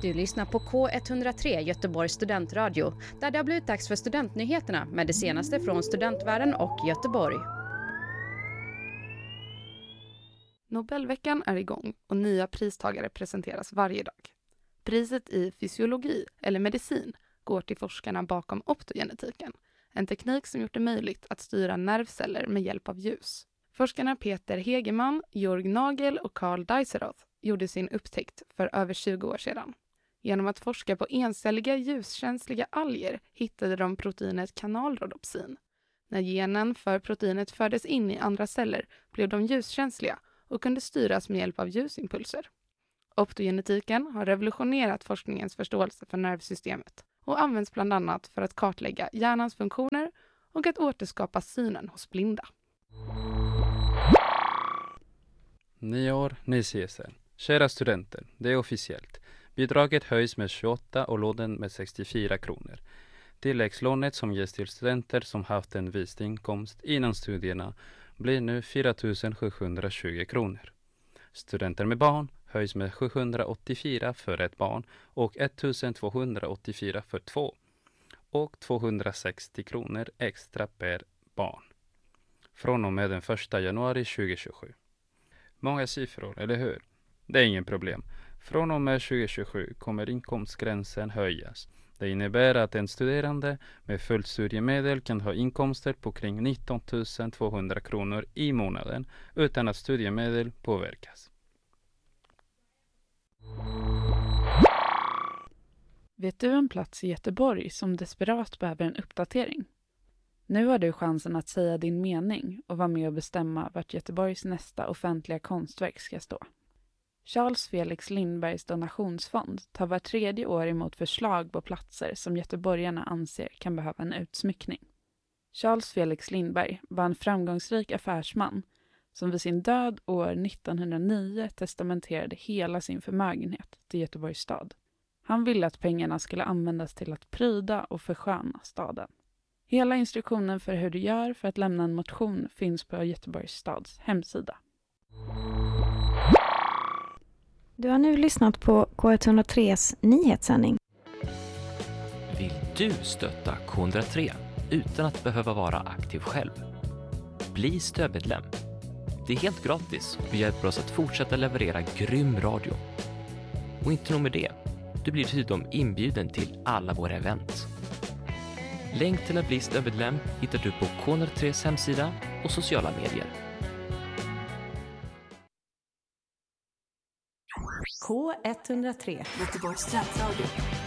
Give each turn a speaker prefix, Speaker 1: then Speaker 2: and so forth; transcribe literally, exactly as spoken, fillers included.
Speaker 1: Du lyssnar på K ett noll tre Göteborgs studentradio, där det har blivit dags för studentnyheterna med det senaste från studentvärlden och Göteborg.
Speaker 2: Nobelveckan är igång och nya pristagare presenteras varje dag. Priset i fysiologi eller medicin går till forskarna bakom optogenetiken, en teknik som gjort det möjligt att styra nervceller med hjälp av ljus. Forskarna Peter Hegeman, Jörg Nagel och Carl Dizeroth gjorde sin upptäckt för över tjugo år sedan. Genom att forska på encelliga ljuskänsliga alger hittade de proteinet kanalrhodopsin. När genen för proteinet fördes in i andra celler blev de ljuskänsliga och kunde styras med hjälp av ljusimpulser. Optogenetiken har revolutionerat forskningens förståelse för nervsystemet och används bland annat för att kartlägga hjärnans funktioner och att återskapa synen hos blinda.
Speaker 3: Nio år, ny C S N. Kära studenter, det är officiellt. Bidraget höjs med tjugoåtta och lånen med sextiofyra kronor. Tilläggslånet som ges till studenter som haft en viss inkomst innan studierna blir nu fyra tusen sjuhundratjugo kronor. Studenter med barn höjs med sjuhundraåttiofyra för ett barn och ettusentvåhundraåttiofyra för två och tvåhundrasextio kronor extra per barn. Från och med den första januari tjugohundratjugosju. Många siffror, eller hur? Det är ingen problem. Från och med tjugohundratjugosju kommer inkomstgränsen höjas. Det innebär att en studerande med fullt studiemedel kan ha inkomster på kring nitton tusen tvåhundra kronor i månaden utan att studiemedel påverkas.
Speaker 2: Vet du en plats i Göteborg som desperat behöver en uppdatering? Nu har du chansen att säga din mening och vara med och bestämma vart Göteborgs nästa offentliga konstverk ska stå. Charles Felix Lindbergs donationsfond tar var tredje år emot förslag på platser som göteborgarna anser kan behöva en utsmyckning. Charles Felix Lindberg var en framgångsrik affärsman som vid sin död år nittonhundranio testamenterade hela sin förmögenhet till Göteborgs stad. Han ville att pengarna skulle användas till att pryda och försköna staden. Hela instruktionen för hur du gör för att lämna en motion finns på Göteborgs stads hemsida.
Speaker 4: Du har nu lyssnat på K ett noll tres nyhetssändning.
Speaker 5: Vill du stötta K ett noll tre utan att behöva vara aktiv själv? Bli stödmedlem. Det är helt gratis och hjälper oss att fortsätta leverera grym radio. Och inte nog med det, du blir dessutom inbjuden till alla våra event. Länk till att bli stödmedlem hittar du på K ett noll tres hemsida och sociala medier.
Speaker 6: K ett noll tre Göteborgs studentradio.